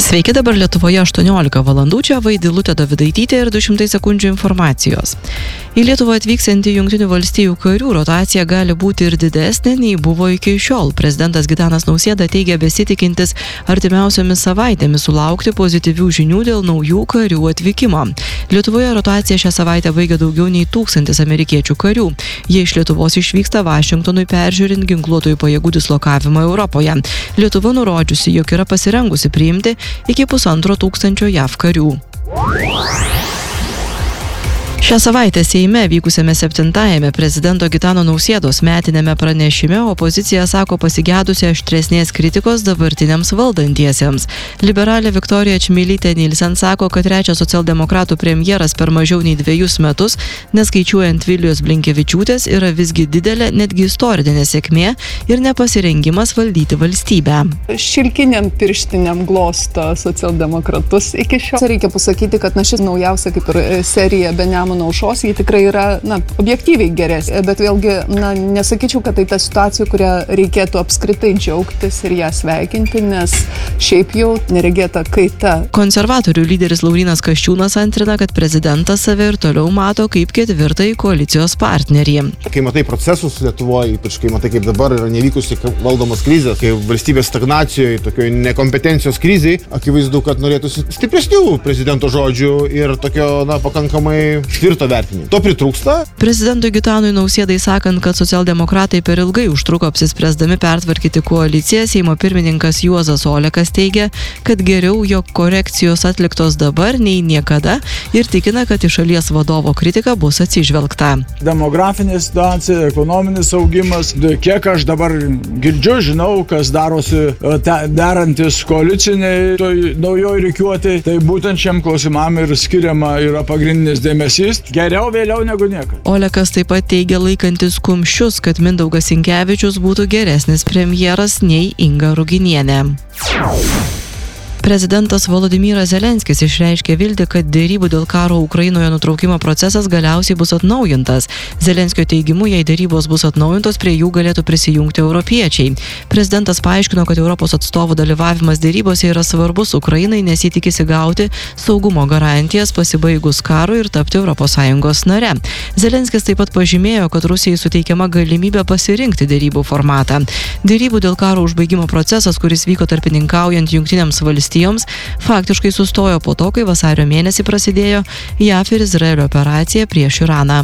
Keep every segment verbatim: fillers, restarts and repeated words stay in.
Sveiki, dabar Lietuvoje aštuoniolika valandų, čia Vaidilutė Davidaitytė ir du šimtai sekundžių informacijos. Į Lietuvą atvyksianti Jungtinių valstijų karių rotacija gali būti ir didesnė nei buvo iki šiol. Prezidentas Gitanas Nausėda teigia besitikintis artimiausiomis savaitėmis sulaukti pozityvių žinių dėl naujų karių atvykimo. Lietuvoje rotacija šią savaitę baigia daugiau nei tūkstantis amerikiečių karių. Jie iš Lietuvos išvyksta Vašingtonui peržiūrint ginkluotųjų pajėgų dislokavimą Europoje. Lietuva nurodžiusi, jog yra pasirengusi priimti iki pusantro tūkstančio J A V karių. Šią savaitę Seime vykusiame septintajame prezidento Gitano Nausėdos metinėme pranešime opozicija sako pasigedusi aštresnės kritikos dabartiniams valdantiesiems. Liberalė Viktorija Čmilytė Nilsen sako, kad trečias socialdemokratų premjeras per mažiau nei dviejus metus, neskaičiuojant Vilijos Blinkevičiūtės, yra visgi didelė, netgi istorinė nesėkmė ir nepasirengimas valdyti valstybę. Šilkiniam pirštiniam glosto socialdemokratus iki šiol. Reikia pasakyti, kad na šis naujausia kaip ir serija be Nemuno aušros, jį tikrai yra, na, objektyviai geresnė, bet vėlgi, na, nesakyčiau, kad tai ta situacija, kurią reikėtų apskritai džiaugtis ir ją sveikinti, nes šiaip jau neregėta kaita. Konservatorių lyderis Laurynas Kasčiūnas antrina, kad prezidentas save ir toliau mato kaip ketvirtąjį koalicijos partnerį. Kai matai procesus Lietuvoje, ypač kai matai, kaip dabar yra nevykusi valdomos krizės, kai valstybės stagnacijoje, tokioje nekompetencijos krizėje, akivaizdu, kad norėtųsi stipresnių prezidento žodžių ir tokio, na, pakankamai tvirto vertinimo. To pritrūksta. Prezidentui Gitanui Nausėdai sakant, kad socialdemokratai per ilgai užtruko apsispręsdami pertvarkyti koaliciją, Seimo pirmininkas Juozas Olekas teigia, kad geriau, jog korekcijos atliktos dabar nei niekada ir tikina, kad į šalies vadovo kritiką bus atsižvelgta. Demografinė situacija, ekonominis augimas, kiek aš dabar girdžiu, žinau, kas darosi derantis koaliciniai naujoj rikiuotėj, tai būtent šiam klausimam ir skiriama yra pagrindinis dėmesys. Geriau vėliau negu niekada. Olekas taip pat teigia laikantis kumščius, kad Mindaugas Sinkevičius būtų geresnis premjeras nei Inga Ruginienė. Prezidentas Volodymyras Zelenskis išreiškė viltį, kad dėrybų dėl karo Ukrainoje nutraukimo procesas galiausiai bus atnaujintas. Zelenskio teigimu, jei dėrybos bus atnaujintos, prie jų galėtų prisijungti europiečiai. Prezidentas paaiškino, kad Europos atstovų dalyvavimas dėrybose yra svarbus Ukrainai, nes jie tikisi gauti saugumo garantijas pasibaigus karui ir tapti Europos Sąjungos nare. Zelenskis taip pat pažymėjo, kad Rusijai suteikiama galimybė pasirinkti dėrybų formatą. Dėrybų dėl karo užbaigimo procesas, kuris vyko tarpininkaujant Jungtinėms valstijoms, faktiškai sustojo po to, kai vasario mėnesį prasidėjo J A V ir Izraelio operacija prieš Iraną.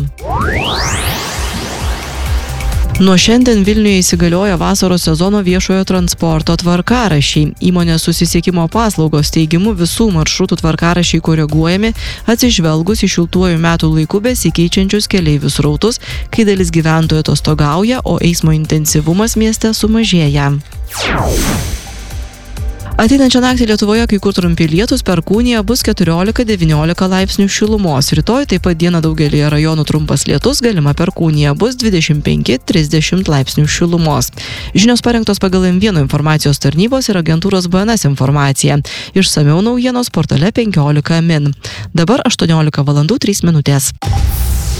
Nuo šiandien Vilniuje įsigalioja vasaros sezono viešojo transporto tvarkaraščiai. Įmonės susisiekimo paslaugos teigimu visų maršrutų tvarkaraščiai koreguojami atsižvelgus į šiltuoju metų laiku besikeičiančius keleivių srautus, kai dalis gyventojų atostogauja, o eismo intensyvumas mieste sumažėja. Ateinančią naktį Lietuvoje kai kur trumpi lietūs, Perkūnija bus keturiolika devyniolika laipsnių šilumos. Rytoj taip pat dieną daugelyje rajonų trumpas lietus, galima Perkūnija bus dvidešimt penki trisdešimt laipsnių šilumos. Žinios parengtos pagal M vienas informacijos tarnybos ir agentūros B N S informacija. Išsamiau naujienos portale penkiolika min. Dabar aštuoniolika valandų trys minutės.